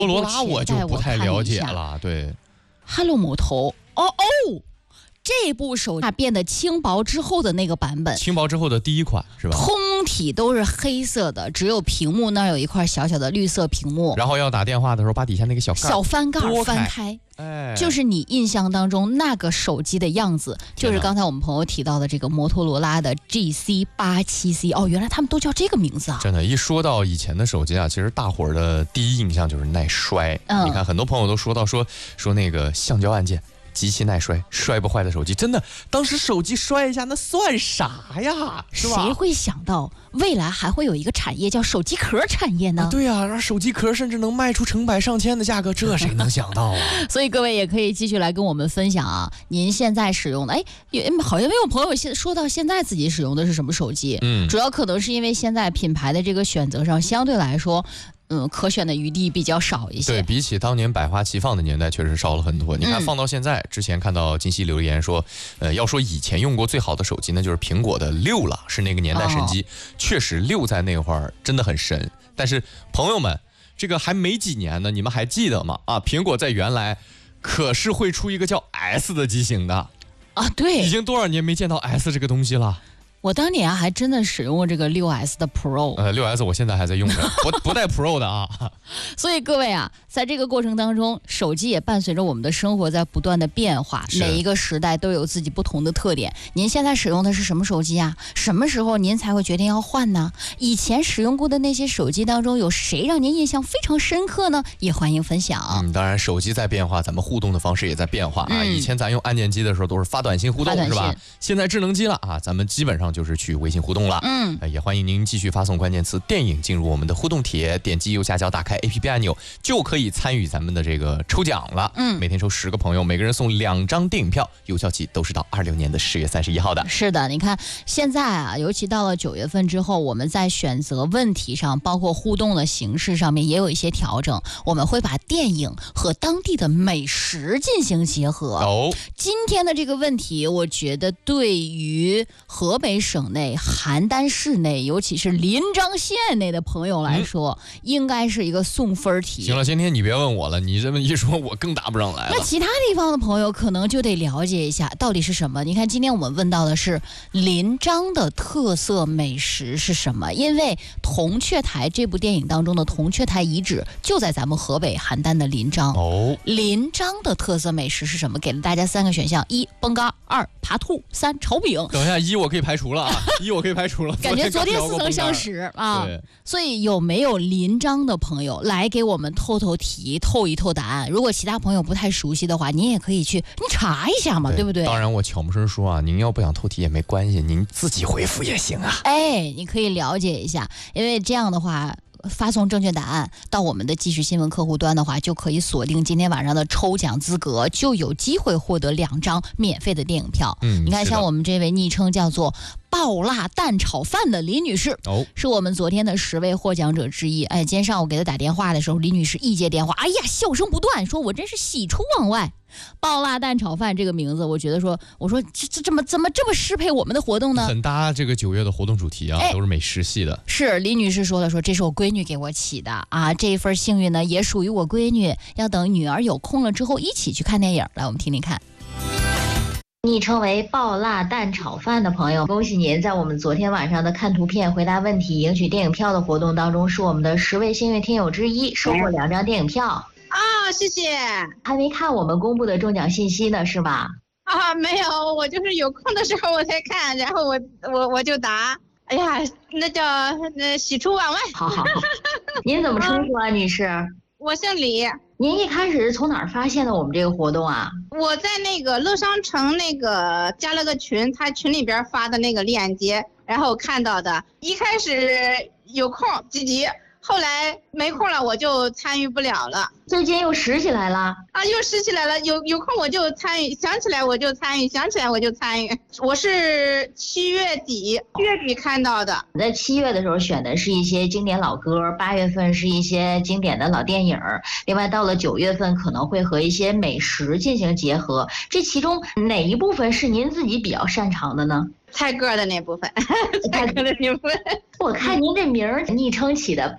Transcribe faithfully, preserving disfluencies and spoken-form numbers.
摩托罗拉我就不太了解了，对。 哈洛摩头，哦哦。这部手机变得轻薄之后的那个版本， 轻薄之后的第一款是吧？ 通体都是黑色的，只有屏幕那儿有一块小小的绿色屏幕。 然后要打电话的时候，把底下那个小盖小翻盖翻开， 哎， 就是你印象当中那个手机的样子，就是刚才我们朋友提到的这个摩托罗拉的 G C 八七 C。哦，原来他们都叫这个名字啊！ 真的，一说到以前的手机啊，其实大伙儿的第一印象就是耐摔。嗯，你看很多朋友都说到说说那个橡胶按键。极其耐摔，摔不坏的手机，真的，当时手机摔一下，那算啥呀？是吧？ 谁会想到未来还会有一个产业叫手机壳产业呢？ 啊对啊，让手机壳甚至能卖出成百上千的价格，这谁能想到啊？ 所以各位也可以继续来跟我们分享啊，您现在使用的，哎，好像没有朋友现说到现在自己使用的是什么手机？嗯，主要可能是因为现在品牌的这个选择上相对来说。嗯，可选的余地比较少一些。 对，比起当年百花齐放的年代，确实少了很多。你看，放到现在，嗯、之前看到金熙留言说，呃，要说以前用过最好的手机，那就是苹果的六了，是那个年代神机。哦、确实，六在那会儿真的很神。但是朋友们，这个还没几年呢，你们还记得吗？啊，苹果在原来可是会出一个叫 S 的机型的啊，对， 已经多少年没见到 S 这个东西了。 我当年还真的使用过这个 六 S 的 Pro， 呃 ，六 S 我现在还在用着，不不带 Pro 的啊。 所以各位啊，在这个过程当中，手机也伴随着我们的生活在不断的变化，每一个时代都有自己不同的特点。您现在使用的是什么手机啊？什么时候您才会决定要换呢？以前使用过的那些手机当中，有谁让您印象非常深刻呢？也欢迎分享。 嗯，当然手机在变化，咱们互动的方式也在变化啊。嗯、以前咱用按键机的时候都是发短信互动，是吧？现在智能机了啊，咱们基本上就是去微信互动了。嗯、呃，也欢迎您继续发送关键词“电影”进入我们的互动帖，点击右下角打开 A P P 按钮，就可以参与咱们的这个抽奖了。嗯，每天抽十个朋友，每个人送两张电影票，有效期都是到二六年的十月三十一号的。 是的，你看现在啊，尤其到了九月份之后，我们在选择问题上，包括互动的形式上面也有一些调整。我们会把电影和当地的美食进行结合。哦，今天的这个问题，我觉得对于河北省内邯郸市内，尤其是临漳县内的朋友来说，嗯、应该是一个送分题。 行了，今天你别问我了，你这么一说，我更答不上来了。 那其他地方的朋友可能就得了解一下到底是什么。你看，今天我们问到的是临漳的特色美食是什么？因为《铜雀台》这部电影当中的铜雀台遗址就在咱们河北邯郸的临漳。哦，临漳的特色美食是什么？给了大家三个选项：一崩嘎，二扒兔，三炒饼。 等一下，一我可以排除了啊，一我可以排除了。 感觉昨天似曾相识啊！所以有没有临漳的朋友来给我们透透题、透一透答案？如果其他朋友不太熟悉的话，您也可以去你查一下嘛， 对, 对不对？ 当然，我悄无声说啊，您要不想透题也没关系，您自己回复也行啊。 哎，你可以了解一下，因为这样的话。发送正确答案到我们的即时新闻客户端的话，就可以锁定今天晚上的抽奖资格，就有机会获得两张免费的电影票。嗯，你看，像我们这位昵称叫做爆辣蛋炒饭的李女士，哦，是我们昨天的十位获奖者之一。哎，今天上午给她打电话的时候，李女士一接电话，哎呀，笑声不断，说我真是喜出望外。爆辣蛋炒饭这个名字，我觉得说，我说这这怎么怎么这么适配我们的活动呢？ 很搭这个九月的活动主题啊，哎、都是美食系的。 是李女士说的，说这是我闺女给我起的啊，这一份幸运呢也属于我闺女，要等女儿有空了之后一起去看电影。来，我们听听看。昵称为爆辣蛋炒饭的朋友，恭喜您在我们昨天晚上的看图片回答问题赢取电影票的活动当中，是我们的十位幸运听友之一，收获两张电影票。 啊，谢谢。 还没看我们公布的中奖信息呢，是吧？ 啊，没有，我就是有空的时候我才看，然后我我我就答。哎呀，那叫那喜出望外。 好好好，您怎么称呼啊，女士？ 我姓李。 您一开始是从哪儿发现的我们这个活动啊？ 我在那个乐商城那个加了个群，他群里边发的那个链接，然后看到的。一开始有空积极。后来没空了，我就参与不了了。 最近又拾起来了啊，又拾起来了。有有空我就参与，想起来我就参与，想起来我就参与。我是七月底七月底看到的。 在七月的时候选的是一些经典老歌，八月份是一些经典的老电影，另外到了九月份可能会和一些美食进行结合。这其中哪一部分是您自己比较擅长的呢？ 猜歌的那部分，猜歌的那部分。 我看您这名儿昵称起的